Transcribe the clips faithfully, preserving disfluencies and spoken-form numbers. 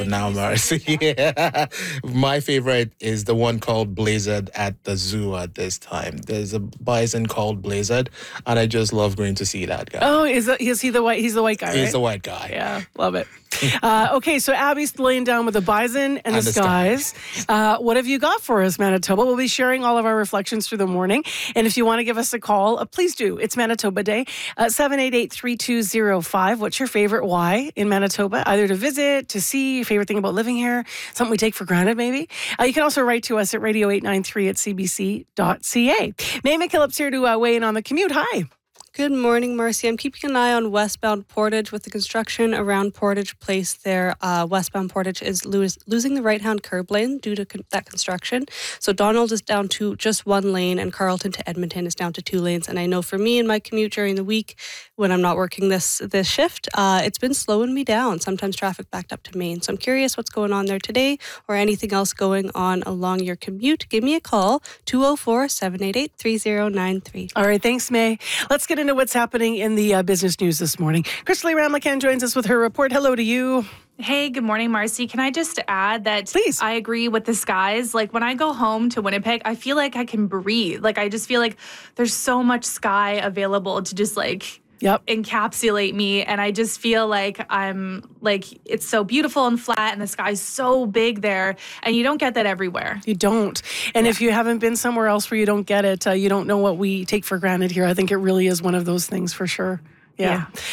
Now, Marcy. Yeah. My favorite is the one called Blazed at the zoo at this time. There's a bison called Blazed, and I just love going to see that guy. Oh, is, that, is he the white? He's the white guy, He's right? the white guy. Yeah, love it. Uh, okay, so Abby's laying down with the bison and, and the, the skies. skies. Uh, what have you got for us, Manitoba? We'll be sharing all of our reflections through the morning. And if you want to give us a call, uh, please do. It's Manitoba Day. Uh, seven eight eight, three two zero five. What's your favorite why in Manitoba? Either to visit, to see, your favorite thing about living here, something we take for granted maybe. Uh, you can also write to us at radio eight nine three at c b c dot c a. May McKillop's here to uh, weigh in on the commute. Hi. Good morning, Marcy. I'm keeping an eye on westbound Portage with the construction around Portage Place there. Uh, westbound Portage is lo- losing the right-hand curb lane due to con- that construction. So Donald is down to just one lane and Carleton to Edmonton is down to two lanes. And I know for me in my commute during the week when I'm not working this this shift, uh, it's been slowing me down. Sometimes traffic backed up to Maine. So I'm curious what's going on there today or anything else going on along your commute. Give me a call, two oh four, seven eight eight, three oh nine three. All right, thanks, May. Let's get into what's happening in the uh, business news this morning. Crystal Ramlakan joins us with her report. Hello to you. Hey, good morning, Marcy. Can I just add that Please. I agree with the skies. Like when I go home to Winnipeg, I feel like I can breathe. Like I just feel like there's so much sky available to just like Yep. encapsulate me. And I just feel like I'm like, it's so beautiful and flat and the sky's so big there. And you don't get that everywhere. You don't. And yeah. if you haven't been somewhere else where you don't get it, uh, you don't know what we take for granted here. I think it really is one of those things for sure. Yeah. yeah.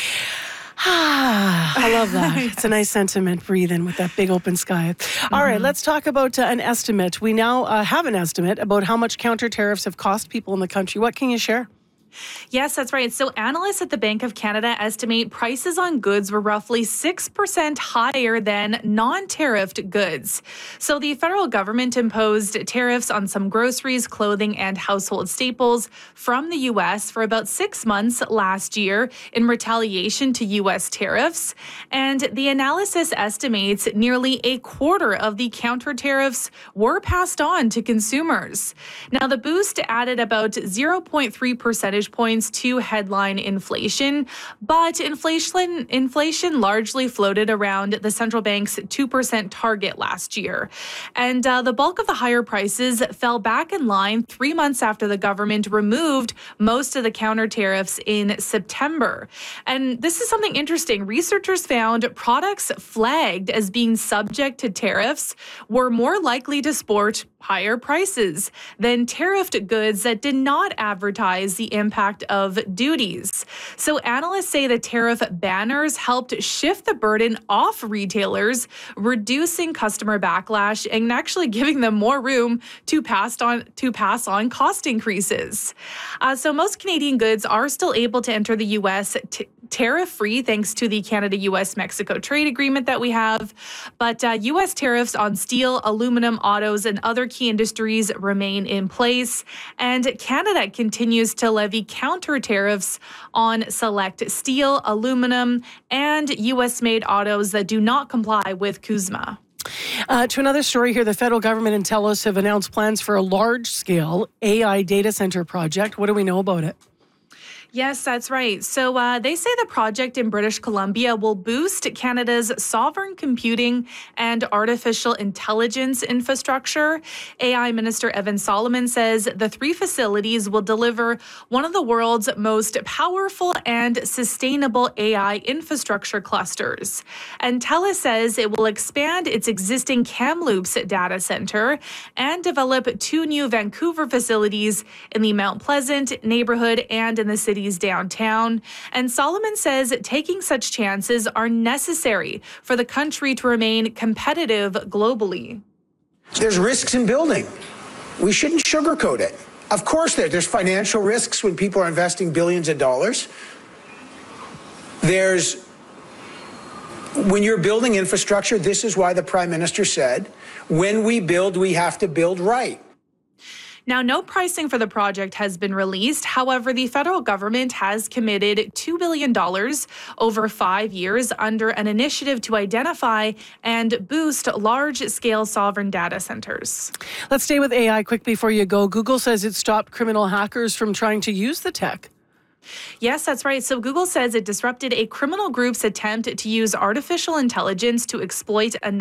I love that. Yes. It's a nice sentiment. Breathe in with that big open sky. Mm-hmm. All right, let's talk about uh, an estimate. We now uh, have an estimate about how much counter tariffs have cost people in the country. What can you share? Yes, that's right. So analysts at the Bank of Canada estimate prices on goods were roughly six percent higher than non-tariffed goods. So the federal government imposed tariffs on some groceries, clothing, and household staples from the U S for about six months last year in retaliation to U S tariffs. And the analysis estimates nearly a quarter of the counter tariffs were passed on to consumers. Now, the boost added about zero point three percentage points to headline inflation, but inflation inflation largely floated around the central bank's two percent target last year. And uh, the bulk of the higher prices fell back in line three months after the government removed most of the counter tariffs in September. And this is something interesting. Researchers found products flagged as being subject to tariffs were more likely to sport higher prices than tariffed goods that did not advertise the impact of duties. So analysts say the tariff banners helped shift the burden off retailers, reducing customer backlash and actually giving them more room to pass on to pass on cost increases. Uh, so most Canadian goods are still able to enter the U S t- tariff-free thanks to the Canada-U S Mexico trade agreement that we have. But uh, U S tariffs on steel, aluminum, autos, and other key industries remain in place. And Canada continues to levy counter tariffs on select steel, aluminum, and U S-made autos that do not comply with CUSMA. Uh, to another story here, the federal government and TELUS have announced plans for a large-scale A I data center project. What do we know about it? Yes, that's right. So uh, they say the project in British Columbia will boost Canada's sovereign computing and artificial intelligence infrastructure. A I Minister Evan Solomon says the three facilities will deliver one of the world's most powerful and sustainable A I infrastructure clusters. And TELUS says it will expand its existing Kamloops data center and develop two new Vancouver facilities in the Mount Pleasant neighborhood and in the city downtown. And Solomon says taking such chances are necessary for the country to remain competitive globally. There's risks in building. We shouldn't sugarcoat it. Of course, there, there's financial risks when people are investing billions of dollars. There's, when you're building infrastructure, this is why the Prime Minister said, when we build, we have to build right. Now, no pricing for the project has been released. However, the federal government has committed two billion dollars over five years under an initiative to identify and boost large-scale sovereign data centers. Let's stay with A I quick before you go. Google says it stopped criminal hackers from trying to use the tech. Yes, that's right. So Google says it disrupted a criminal group's attempt to use artificial intelligence to exploit a